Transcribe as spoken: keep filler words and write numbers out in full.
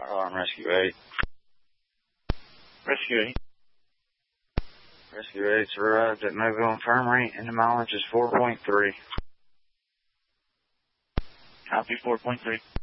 Fire alarm Rescue eight. Rescue eight. Rescue eight's arrived at Mobile Infirmary and the mileage is four point three. Copy four point three.